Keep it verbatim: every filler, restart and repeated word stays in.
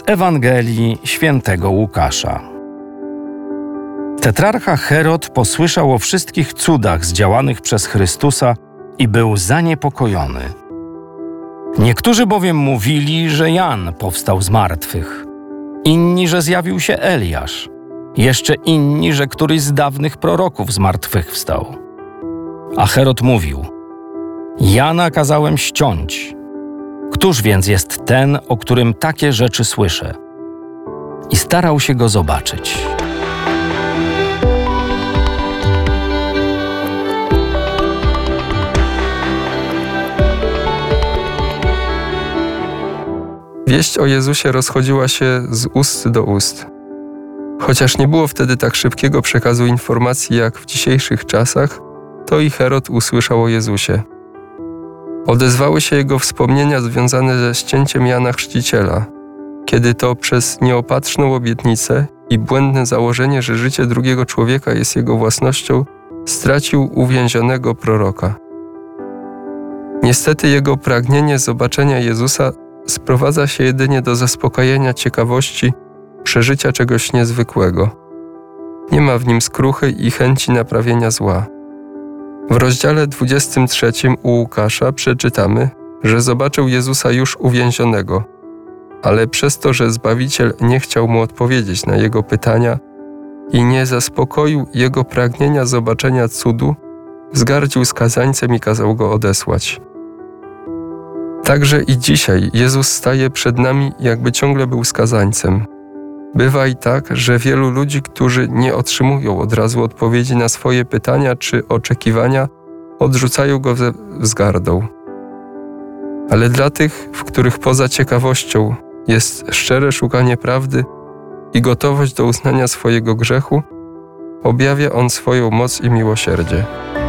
Z Ewangelii Świętego Łukasza. Tetrarcha Herod posłyszał o wszystkich cudach zdziałanych przez Chrystusa i był zaniepokojony. Niektórzy bowiem mówili, że Jan powstał z martwych, inni, że zjawił się Eliasz, jeszcze inni, że któryś z dawnych proroków zmartwychwstał. A Herod mówił: Jana kazałem ściąć. Któż więc jest ten, o którym takie rzeczy słyszę? I starał się go zobaczyć. Wieść o Jezusie rozchodziła się z ust do ust. Chociaż nie było wtedy tak szybkiego przekazu informacji jak w dzisiejszych czasach, to i Herod usłyszał o Jezusie. Odezwały się jego wspomnienia związane ze ścięciem Jana Chrzciciela, kiedy to przez nieopatrzną obietnicę i błędne założenie, że życie drugiego człowieka jest jego własnością, stracił uwięzionego proroka. Niestety jego pragnienie zobaczenia Jezusa sprowadza się jedynie do zaspokojenia ciekawości przeżycia czegoś niezwykłego. Nie ma w nim skruchy i chęci naprawienia zła. W rozdziale dwudziestym trzecim u Łukasza przeczytamy, że zobaczył Jezusa już uwięzionego, ale przez to, że Zbawiciel nie chciał mu odpowiedzieć na jego pytania i nie zaspokoił jego pragnienia zobaczenia cudu, wzgardził skazańcem i kazał go odesłać. Także i dzisiaj Jezus staje przed nami, jakby ciągle był skazańcem. Bywa i tak, że wielu ludzi, którzy nie otrzymują od razu odpowiedzi na swoje pytania czy oczekiwania, odrzucają go ze wzgardą. Ale dla tych, w których poza ciekawością jest szczere szukanie prawdy i gotowość do uznania swojego grzechu, objawia On swoją moc i miłosierdzie.